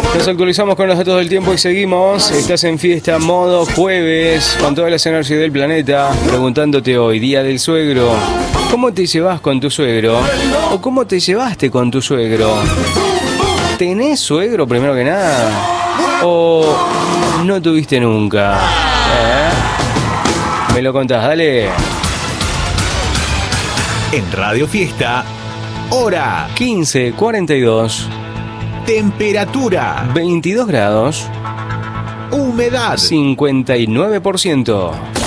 Nos actualizamos con los datos del tiempo y seguimos. Estás en fiesta modo jueves con todas las energías del planeta. Preguntándote hoy, día del suegro, ¿cómo te llevas con tu suegro? ¿O cómo te llevaste con tu suegro? ¿Tenés suegro primero que nada? ¿O no tuviste nunca? Me lo contás, dale. En Radio Fiesta, hora 15:42. Temperatura 22 grados. humedad 59%.